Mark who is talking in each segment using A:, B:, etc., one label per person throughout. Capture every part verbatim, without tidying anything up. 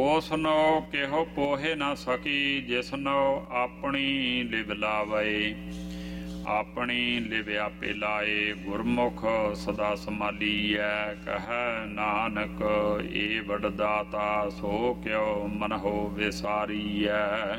A: ओसनो केहो पोहे न सकी, जिसनो अपनी लिव लावे। अपनी लिव आपे लाए, गुरमुख सदा संभालीऐ। कह नानक ए वडदाता, सो क्यों मन हो विसारीऐ।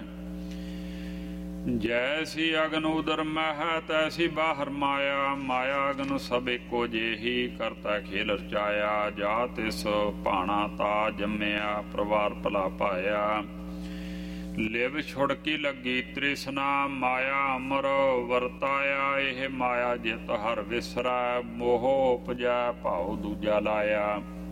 A: जैसी अगन उदर मह, तैसी बाहर माया। माया अगन सब एको जेही, करता खेल रचाया। जा तिस भाना ता जम्मिया, परिवार भला पाया। लिव छुड़की लगी तृष्णा, माया अमर वरताया। एह माया जित हर विसरै, मोह उपजै भाव दूजा लाया।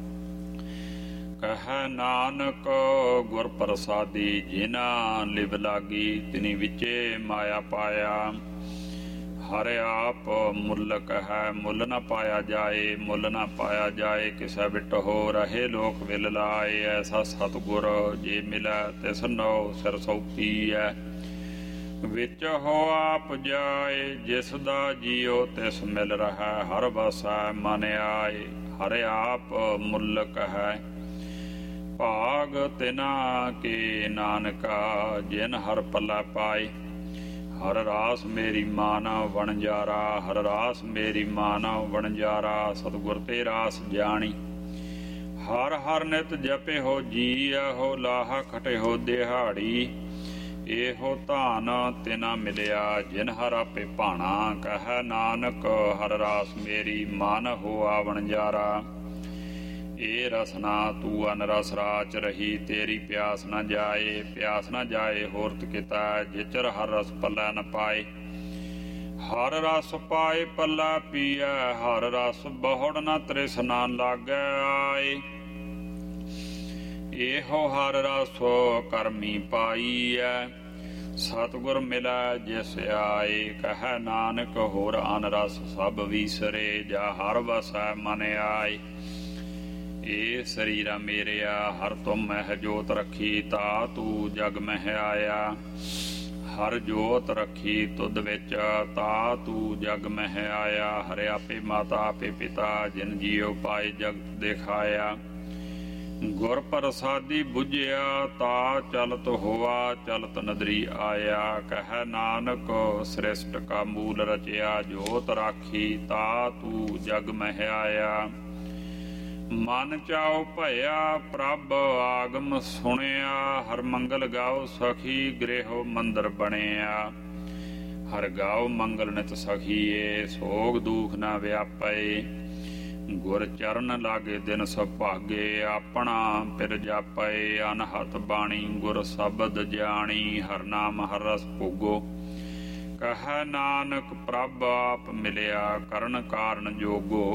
A: कह नानक गुर प्रसादी, जिना लिव लागी तिनी विचे माया पाया। हर आप मुल्लक है, मुल न पाया जाए। मुल न पाया जाए, किसै बिट हो रहे लोक विल लाए। ऐसा सतगुर जे मिलै, तिस नौ सिर सौंपी है। विच हो आप जाए, जिस दा जियो तिस मिल रहा। हर बसै मन आए, हर आप मुल्लक है। भाग तिना के नानका, जिन हर पल्ला पाए। हर रास मेरी मानव वणजारा, हर रास मेरी मानव वणजारा। सतगुर ते रास जानी, हर हर नित जपे हो जी। हो लाहा खटे हो दिहाड़ी, एहो धान तिना मिलिया, जिन हर आपे भाना। कह नानक हर रास मेरी मान होआ वणजारा। ए रसना तू अनरस राच रही, तेरी प्यास न जाए। प्यास न जाए होरत किता, जिचर हर रस पल्ला न पाए। हर रस पाए पल्ला पिया, हर रस बहुड़ न तृष्णा लागै आए। एहो हर रस करमी पाईऐ, सतगुर मिलै जिस आए। कह नानक होर अन रस सब विसरे, जा हर वसै मन आए। ए शरीरा मेरिया, हर तुम मह जोत रखी। ता तू जग मह आया, हर जोत रखी तुद विच। ता तू जग मह आया। हर आपे माता आपे पिता, जिन जियो पाए जगत दिखाया। गुर प्रसादी बुझिया, ता चलत होआ चलत नदरी आया। कह नानक सृष्ट का मूल रचिया, जोत राखी। ता तू जग मह आया। मन चाओ भया प्रभ आगम सुनिया। हर मंगल गाओ सखी, गृह मंदिर बनिया। हर गाओ मंगल नित सखीए, सोग दुख न व्यापे। गुर चरण लागे दिन सुभागे, अपना पिर जापे। अनहत बाणी गुर शब्द जानी, हर नाम हर रस भोगो। कह नानक प्रभ आप मिलिया, करन कारण जोगो।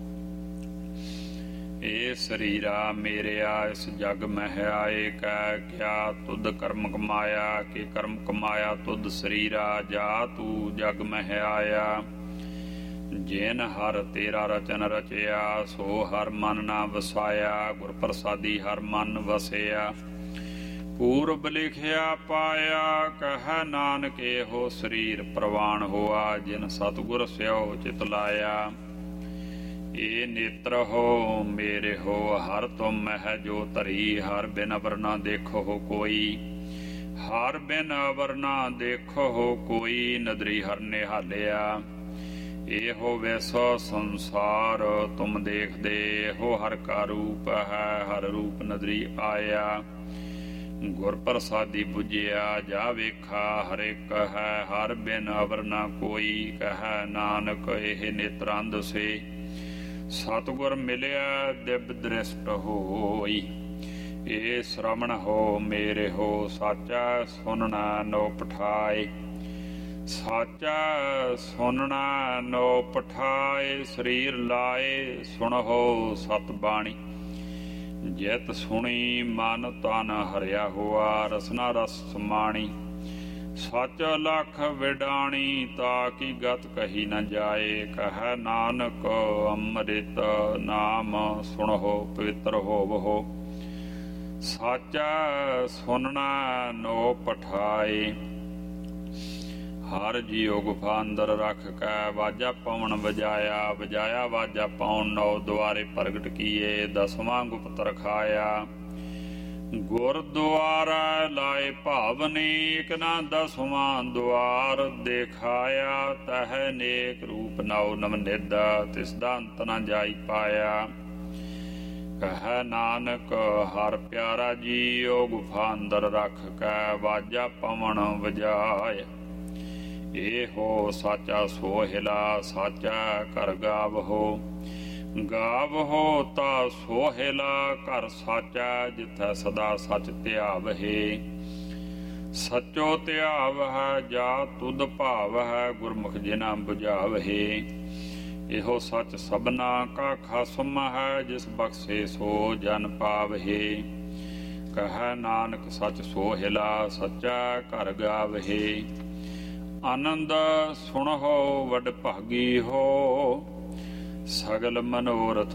A: ए शरीरा मेरिया, इस जग मह आए। कह क्या तुद कर्म कमाया, के कर्म कमाया तुद शरीरा। जा तू जग मह आया। जिन हर तेरा रचन रचिया, सो हर मन ना वसाया। गुर प्रसादी हर मन वसिया, पूर्व लिखिया पाया। कह नानक हो शरीर प्रवान होआ, जिन सतगुर स्यो चित लाया। ए नेत्र हो मेरे हो, हर तुम मह जो धरी। हर बिन अवर ना देखो हो कोई, हर बिन अवर ना देखो हो कोई। नदरी हर निहालिया, एहो वैसो संसार तुम देख दे। हो हर का रूप है, हर रूप नदरी आया। गुर प्रसादी बुझिया, जा वेखा हर एक है। हर बिन अवर ना कोई, कह नानक एह नेत्र अंध से। सतगुर मिलिया दिव्य दृष्ट होई। ए श्रवण हो मेरे हो, साचा सुनना नो पठाए। साचा सुनना नो पठाए, शरीर लाए सुनहो सत बाणी। जित सुनी मन तन हरिया हुआ, रसना रस समाणी। सच लख विडाणी, ताकि गत कही न जाए। कह नानक अमृत नाम सुनहो, पवित्र होवहो। साचा सुनना नो पठाए। हर जियो गुफा अंदर रख कै, वाजा पवन बजाया। बजाया वाजा पवन नौ द्वारे प्रगट किए। दसवां गुप्त रखाया। ਗੁਰਦੁਆਰਾ ਲਾਏ ਭਾਵਨੀ ਇਕ ਨਾ ਦਸਵਾਂ ਦੁਆਰ ਦੇਖਾਇਆ ਤਹ ਨੇਕ ਰੂਪ ਨਉ ਨਵਨਿਧ ਤਿਸ ਦਾ ਅੰਤ ਨ ਜਾਈ ਪਾਇਆ। ਕਹਿ ਨਾਨਕ ਹਰ ਪਿਆਰਾ ਜੀਉ ਗੁਫਾ ਅੰਦਰ ਰਖ ਕੈ ਵਾਜਾ ਪਵਨ ਵਜਾਏ। ਇਹੋ ਸਾਚਾ ਸੋਹਿਲਾ ਸਾਚਾ ਕਰ ਗਾਵਹੋ ਗਾਵਹੋ ਤਾ ਸੋਹਿਲਾ ਘਰ ਸਾਚਾ ਜਿਥੈ ਸਦਾ ਸਚ ਧਿਆਵਹਿ। ਸਚੋ ਧਿਆਵਹਿ ਜਾ ਤੁਧ ਭਾਵਹਿ ਗੁਰਮੁਖ ਜਿਨਾ ਬੁਝਾਵਹਿ। ਇਹੋ ਸਚ ਸਭਨਾ ਕਾ ਖਸਮ ਹੈ ਜਿਸ ਬਖਸ਼ੇ ਸੋ ਜਨ ਪਾਵਹਿ। ਕਹਿ ਨਾਨਕ ਸਚ ਸੋਹਿਲਾ ਸਚਾ ਘਰ ਗਾਵਹਿ। ਆਨੰਦ ਸੁਣਹੁ ਵਡ ਭਾਗੀ ਹੋ ਸਗਲ ਮਨੋਰਥ